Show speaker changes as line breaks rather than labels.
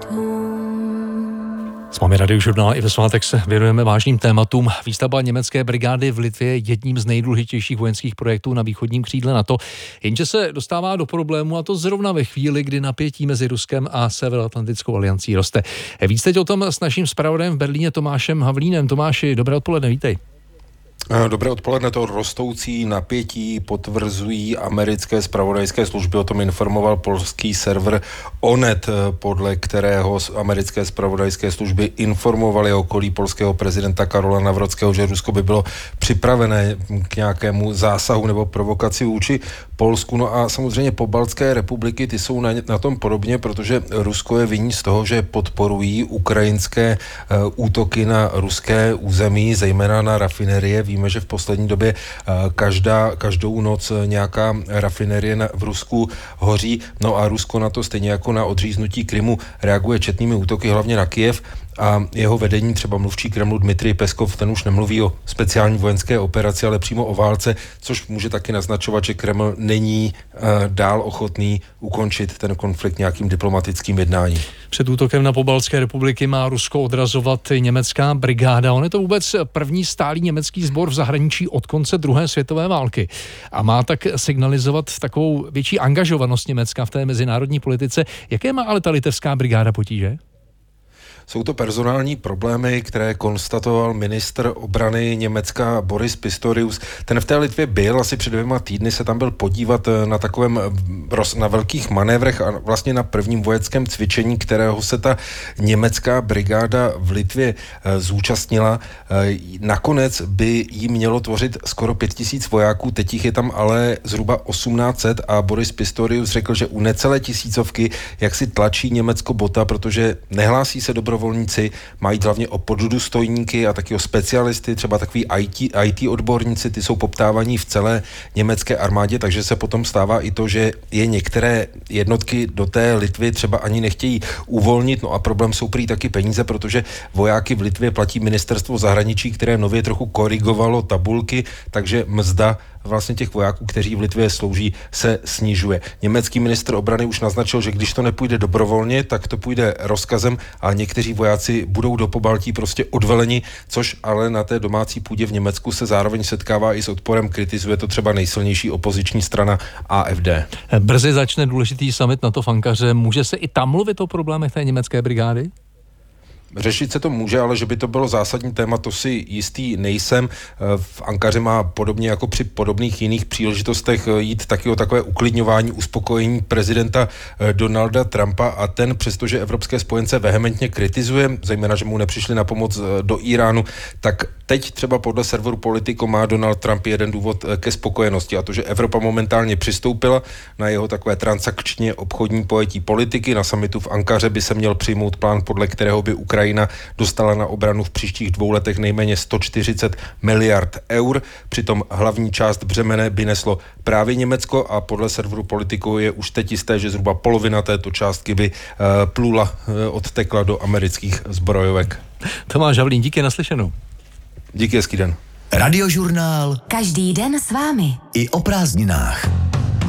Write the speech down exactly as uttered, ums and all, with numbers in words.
S vámi Radiožurnál i ve svátek se věnujeme vážným tématům. Výstavba německé brigády v Litvě je jedním z nejdůležitějších vojenských projektů na východním křídle NATO, jenže se dostává do problému, a to zrovna ve chvíli, kdy napětí mezi Ruskem a Severoatlantickou aliancí roste. Víc teď o tom s naším zpravodajem v Berlíně Tomášem Havlínem. Tomáši, dobré odpoledne, vítej.
Dobré odpoledne. To rostoucí napětí potvrzují americké zpravodajské služby. O tom informoval polský server Onet, podle kterého americké zpravodajské služby informovaly okolí polského prezidenta Karola Nawrockiho, že Rusko by bylo připravené k nějakému zásahu nebo provokaci vůči Polsku. No a samozřejmě pobaltské republiky, ty jsou na, na tom podobně, protože Rusko je vinní z toho, že podporují ukrajinské uh, útoky na ruské území, zejména na rafinerie. Víme, že v poslední době každá, každou noc nějaká rafinerie na, v Rusku hoří. No a Rusko na to stejně jako na odříznutí Krymu reaguje četnými útoky, hlavně na Kyjev. A jeho vedení, třeba mluvčí Kremlu Dmitrij Peskov, ten už nemluví o speciální vojenské operaci, ale přímo o válce, což může taky naznačovat, že Kreml není uh, dál ochotný ukončit ten konflikt nějakým diplomatickým jednáním.
Před útokem na pobaltské republiky má Rusko odrazovat německá brigáda. On je to vůbec první stálý německý sbor v zahraničí od konce druhé světové války. A má tak signalizovat takovou větší angažovanost Německa v té mezinárodní politice. Jaké má ale ta litevská brigáda potíže?
Jsou to personální problémy, které konstatoval ministr obrany Německa Boris Pistorius. Ten v té Litvě byl, asi před dvěma týdny se tam byl podívat na takovém, na velkých manévrech a vlastně na prvním vojenském cvičení, kterého se ta německá brigáda v Litvě zúčastnila. Nakonec by jí mělo tvořit skoro pět tisíc vojáků, teď jich je tam ale zhruba osmnáct set a Boris Pistorius řekl, že u necelé tisícovky jak si tlačí Německo bota, protože nehlásí se dobrovolníci, mají hlavně o poddůstojníky a taky o specialisty, třeba takový í té, í té odborníci, ty jsou poptávaní v celé německé armádě, takže se potom stává i to, že je některé jednotky do té Litvy třeba ani nechtějí uvolnit, no a problém jsou prý taky peníze, protože vojáky v Litvě platí ministerstvo zahraničí, které nově trochu korigovalo tabulky, takže mzda vlastně těch vojáků, kteří v Litvě slouží, se snižuje. Německý ministr obrany už naznačil, že když to nepůjde dobrovolně, tak to půjde rozkazem a někteří vojáci budou do Pobaltí prostě odveleni, což ale na té domácí půdě v Německu se zároveň setkává i s odporem, kritizuje to třeba nejsilnější opoziční strana á ef dé.
Brzy začne důležitý summit NATO v Ankaře. Může se i tam mluvit o problémech té německé brigády?
Řešit se to může, ale že by to bylo zásadní téma, to si jistý nejsem. V Ankaře má podobně jako při podobných jiných příležitostech jít taky o takové uklidňování, uspokojení prezidenta Donalda Trumpa a ten, přestože evropské spojence vehementně kritizuje, zejména, že mu nepřišli na pomoc do Iránu, tak teď třeba podle serveru Politico má Donald Trump jeden důvod ke spokojenosti a to, že Evropa momentálně přistoupila na jeho takové transakčně obchodní pojetí politiky. Na summitu v Ankaře by se měl přijmout plán, podle kterého by Ukrajina Ukrajina dostala na obranu v příštích dvou letech nejméně sto čtyřicet miliard eur. Přitom hlavní část břemene by neslo právě Německo a podle serveru Politico je už teď jisté, že zhruba polovina této částky by uh, plula, uh, odtekla do amerických zbrojovek.
Tomáš Havlín, díky, naslyšenou.
Díky, hezký den.
Radiožurnál.
Každý den s vámi.
I o prázdninách.